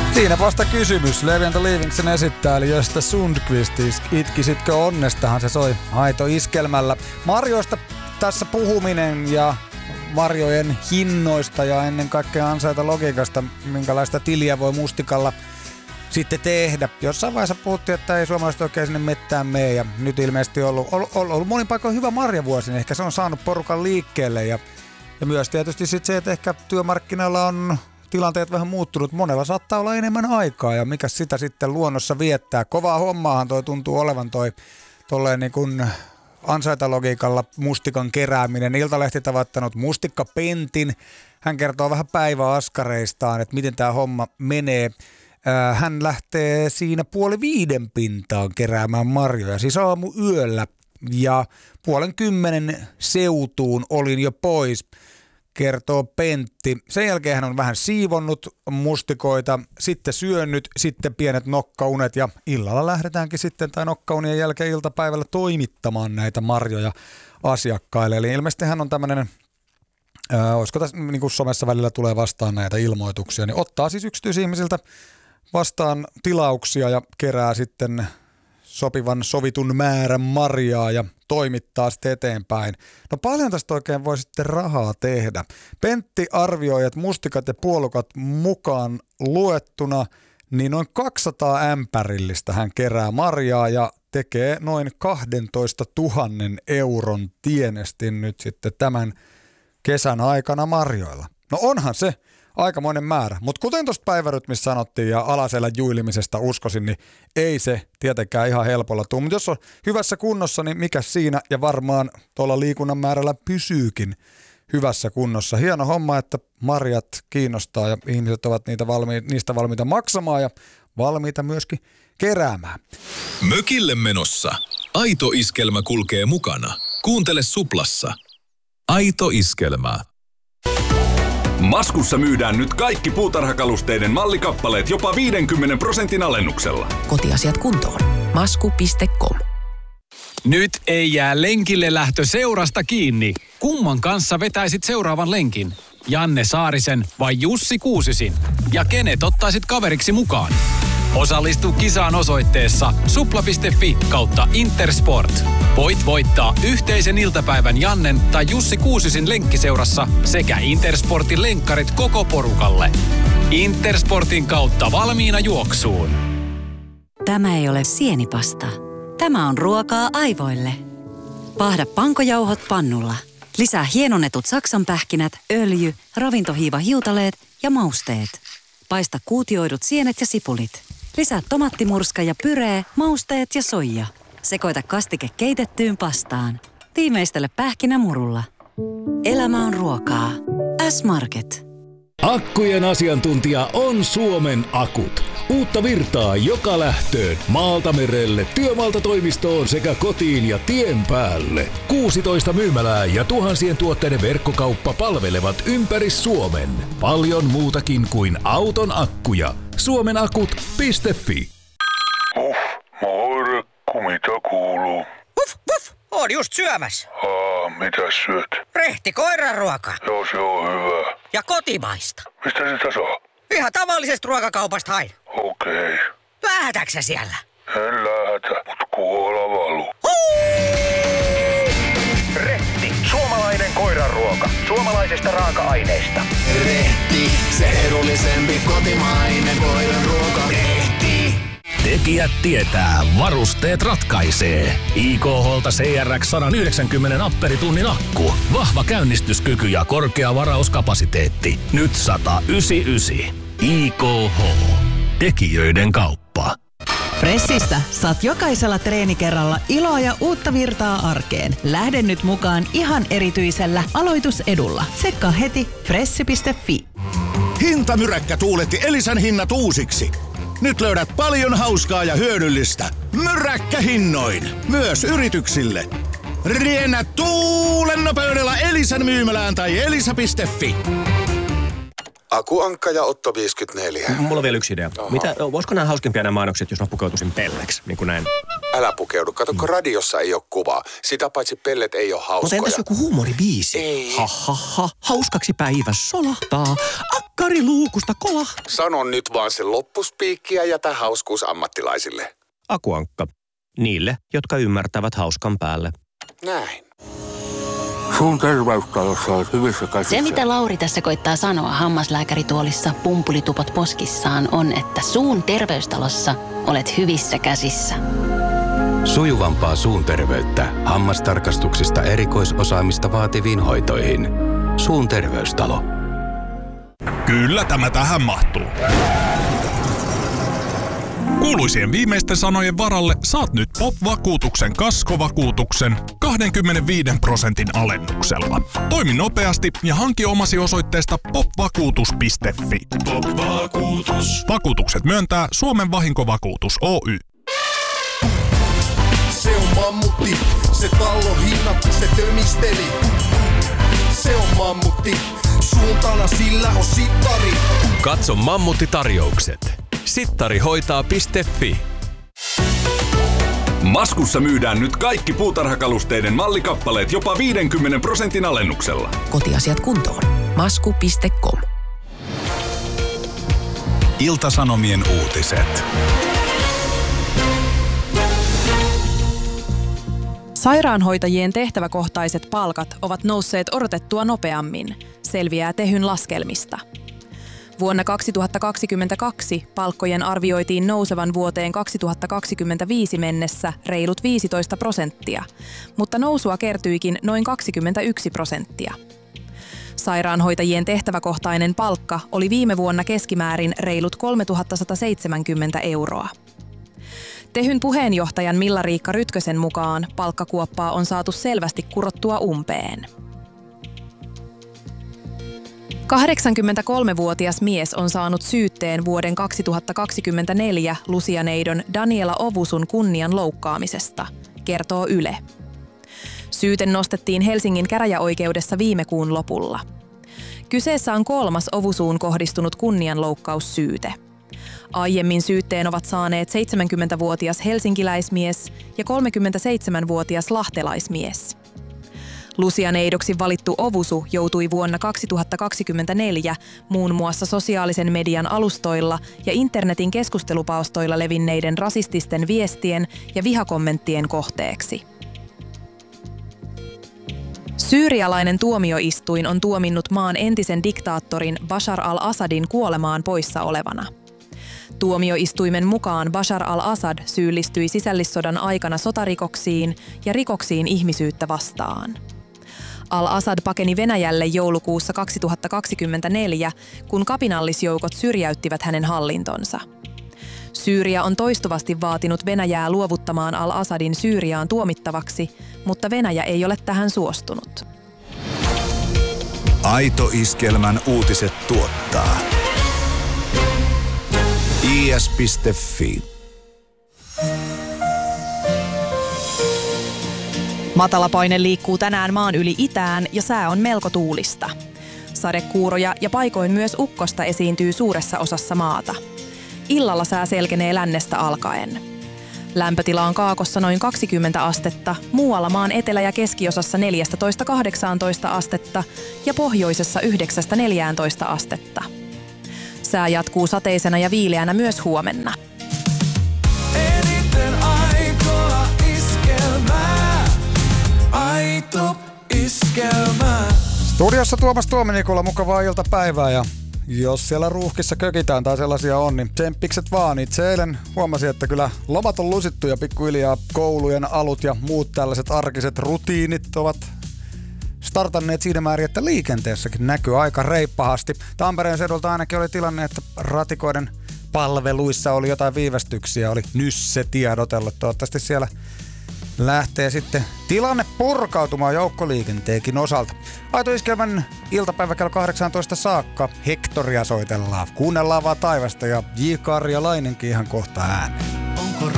Siinä vasta kysymys. Levi and the Leavingsin esittää, eli Gösta Sundqvist. Itkisitkö onnestahan se soi aito iskelmällä. Marjoista tässä puhuminen ja marjojen hinnoista ja ennen kaikkea ansaita logiikasta, minkälaista tiliä voi mustikalla sitten tehdä. Jossain vaiheessa puhuttiin, että ei suomalaiset oikein sinne mettään mene, ja nyt ilmeisesti on ollut monin paikoin hyvä marjavuosi, niin ehkä se on saanut porukan liikkeelle. Ja myös tietysti sitten se, että ehkä työmarkkinoilla on tilanteet vähän muuttunut. Monella saattaa olla enemmän aikaa, ja mikä sitä sitten luonnossa viettää. Kovaa hommaahan toi tuntuu olevan tolleen niin kuin ansaitalogiikalla mustikan kerääminen. Iltalehti tavoittanut mustikkapentin. Hän kertoo vähän päiväaskareistaan, että miten tämä homma menee. Hän lähtee siinä 4:30 pintaan keräämään marjoja, siis aamuyöllä, ja 9:30 seutuun olin jo pois, kertoo Pentti. Sen jälkeen hän on vähän siivonnut mustikoita, sitten syönyt, sitten pienet nokkaunet, ja illalla lähdetäänkin sitten tai nokkaunien jälkeen iltapäivällä toimittamaan näitä marjoja asiakkaille. Eli ilmeisesti hän on tämmöinen, olisiko tässä niin kuin somessa välillä tulee vastaan näitä ilmoituksia, niin ottaa siis yksityisihmisiltä vastaan tilauksia ja kerää sitten sopivan sovitun määrän marjaa ja toimittaa sitten eteenpäin. No paljon tästä oikein voi sitten rahaa tehdä. Pentti arvioi, että mustikat ja puolukat mukaan luettuna, niin noin 200 ämpärillistä hän kerää marjaa ja tekee noin 12 000 euron tienestin nyt sitten tämän kesän aikana marjoilla. No onhan se aikamoinen määrä, mutta kuten tuosta päivärytmissä sanottiin ja alaselän juilimisesta uskoisin, niin ei se tietenkään ihan helpolla tule. Mutta jos on hyvässä kunnossa, niin mikä siinä, ja varmaan tuolla liikunnan määrällä pysyykin hyvässä kunnossa. Hieno homma, että marjat kiinnostaa ja ihmiset ovat niistä valmiita maksamaan ja valmiita myöskin keräämään. Mökille menossa. Aito iskelmä kulkee mukana. Kuuntele Suplassa. Aito iskelmä. Maskussa myydään nyt kaikki puutarhakalusteiden mallikappaleet jopa 50% alennuksella. Kotiasiat kuntoon. Masku.com. Nyt ei jää lenkille lähtö seurasta kiinni. Kumman kanssa vetäisit seuraavan lenkin? Janne Saarisen vai Jussi Kuusisin? Ja kenet ottaisit kaveriksi mukaan? Osallistu kisaan osoitteessa supla.fi/Intersport. Voit voittaa yhteisen iltapäivän Jannen tai Jussi Kuusisin lenkkiseurassa sekä Intersportin lenkkarit koko porukalle. Intersportin kautta valmiina juoksuun. Tämä ei ole sienipasta. Tämä on ruokaa aivoille. Paahda pankojauhot pannulla. Lisää hienonnetut saksanpähkinät, öljy, ravintohiivahiutaleet ja mausteet. Paista kuutioidut sienet ja sipulit. Lisää tomattimurska ja pyree, mausteet ja soija. Sekoita kastike keitettyyn pastaan. Tiimeistele pähkinämurulla. Elämä on ruokaa. S-Market. Akkujen asiantuntija on Suomen Akut. Uutta virtaa joka lähtöön, maalta merelle, työmaalta toimistoon sekä kotiin ja tien päälle. 16 myymälää ja tuhansien tuotteiden verkkokauppa palvelevat ympäri Suomen. Paljon muutakin kuin auton akkuja. Suomenakut.fi. Moirekku, mitä kuuluu? Puff, oon just syömässä. Mitäs syöt? Rehti koiranruoka. Joo, se on hyvä. Ja kotimaista. Mistä sitä saa? Ihan tavallisesta ruokakaupasta hain. Okei. Lähdätkö siellä? En lähätä, mut kuola valuu. Rehti, suomalainen koiranruoka. Suomalaisista raaka-aineista. Rehti, se edullisempi kotimainen koiranruoka. Rehti. Tekijät tietää, varusteet ratkaisee. IKH:lta CRX 190 amperitunnin akku. Vahva käynnistyskyky ja korkea varauskapasiteetti. Nyt 199. IKH. Tekijöiden kauppa. Fressistä saat jokaisella treenikerralla iloa ja uutta virtaa arkeen. Lähde nyt mukaan ihan erityisellä aloitusedulla. Tsekkaa heti fressi.fi. Hintamyräkkä tuuletti Elisan hinnat uusiksi. Nyt löydät paljon hauskaa ja hyödyllistä. Myräkkähinnoin. Myös yrityksille. Riennä tuulen nopeudella Elisan myymälään tai elisa.fi. Aku Ankka ja Otto 54. Mulla on vielä yksi idea. Voisiko nämä hauskempia nämä mainokset, jos mä pukeutuisin pelleksi, niin kuin näin? Älä pukeudu. Kato, kun radiossa ei ole kuvaa. Sitä paitsi pellet ei ole hauskoja. Mutta entäs joku huumoribiisi? Ei. Ha. Hauskaksi päivä solahtaa. Akku Kari luukusta, kola! Sano nyt vaan se loppuspiikki ja jätä hauskuus ammattilaisille. Akuankka. Niille, jotka ymmärtävät hauskan päälle. Näin. Suun terveystalossa olet hyvissä käsissä. Se, mitä Lauri tässä koittaa sanoa hammaslääkärituolissa pumpulitupot poskissaan, on, että suun terveystalossa olet hyvissä käsissä. Sujuvampaa suun terveyttä hammastarkastuksista erikoisosaamista vaativiin hoitoihin. Suun terveystalo. Kyllä tämä tähän mahtuu. Kuuluisien viimeisten sanojen varalle saat nyt POP-vakuutuksen kaskovakuutuksen 25% alennuksella. Toimi nopeasti ja hanki omasi osoitteesta popvakuutus.fi. POP-vakuutus. Vakuutukset myöntää Suomen Vahinkovakuutus Oy. Se on mammutti, se tallo hinnattu, se tömisteli. Se on mammutti, suuntana sillä on sittari. Katso Mammutti-tarjoukset. Sittarihoitaa.fi. Maskussa myydään nyt kaikki puutarhakalusteiden mallikappaleet jopa 50% alennuksella. Kotiasiat kuntoon. Masku.com. Ilta-Sanomien uutiset. Sairaanhoitajien tehtäväkohtaiset palkat ovat nousseet odotettua nopeammin, selviää Tehyn laskelmista. Vuonna 2022 palkkojen arvioitiin nousevan vuoteen 2025 mennessä reilut 15%, mutta nousua kertyikin noin 21%. Sairaanhoitajien tehtäväkohtainen palkka oli viime vuonna keskimäärin reilut 3 170 euroa. Tehyn puheenjohtajan Milla-Riikka Rytkösen mukaan palkkakuoppaa on saatu selvästi kurottua umpeen. 83-vuotias mies on saanut syytteen vuoden 2024 Lucianeidon Daniela Ovusun kunnian loukkaamisesta, kertoo Yle. Syyte nostettiin Helsingin käräjäoikeudessa viime kuun lopulla. Kyseessä on 3. Ovusuun kohdistunut kunnianloukkaussyyte. Aiemmin syytteen ovat saaneet 70-vuotias helsinkiläismies ja 37-vuotias lahtelaismies. Lucianeidoksi valittu Ovusu joutui vuonna 2024 muun muassa sosiaalisen median alustoilla ja internetin keskustelupalstoilla levinneiden rasististen viestien ja vihakommenttien kohteeksi. Syyrialainen tuomioistuin on tuominnut maan entisen diktaattorin Bashar al-Assadin kuolemaan poissa olevana. Tuomioistuimen mukaan Bashar al-Assad syyllistyi sisällissodan aikana sotarikoksiin ja rikoksiin ihmisyyttä vastaan. Al-Assad pakeni Venäjälle joulukuussa 2024, kun kapinallisjoukot syrjäyttivät hänen hallintonsa. Syyria on toistuvasti vaatinut Venäjää luovuttamaan al-Assadin Syyriaan tuomittavaksi, mutta Venäjä ei ole tähän suostunut. Aito Iskelmän uutiset tuottaa is.fi. Matalapaine liikkuu tänään maan yli itään ja sää on melko tuulista. Sadekuuroja ja paikoin myös ukkosta esiintyy suuressa osassa maata. Illalla sää selkenee lännestä alkaen. Lämpötila on Kaakossa noin 20 astetta, muualla maan etelä- ja keskiosassa 14-18 astetta ja pohjoisessa 9-14 astetta. Sää jatkuu sateisena ja viileänä myös huomenna. Eniten aitoa iskelmää. Aito iskelmää. Studiossa Tuomas Tuominikolla mukavaa iltapäivää ja jos siellä ruuhkissa kökitään tai sellaisia on, niin tsemppikset vaan. Itse eilen huomasin, että kyllä lomat on lusittu ja pikkuhiljaa koulujen alut ja muut tällaiset arkiset rutiinit ovat startanneet siinä määrin, että liikenteessäkin näkyy aika reippahasti. Tampereen seudulta ainakin oli tilanne, että ratikoiden palveluissa oli jotain viivästyksiä, oli Nysse tiedotellut. Toivottavasti siellä lähtee sitten tilanne purkautumaan joukkoliikenteenkin osalta. Aito Iskelmän iltapäivä kello 18 saakka Hektoria soitellaan. Kuunnellaan vaan taivasta ja J. Karjalainenkin ihan kohta ääneen.